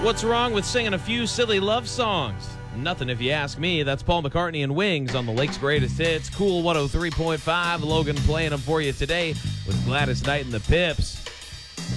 What's wrong with singing a few silly love songs? Nothing if you ask me. That's Paul McCartney and Wings on the Lake's Greatest Hits. Cool 103.5. Logan playing them for you today with Gladys Knight and the Pips.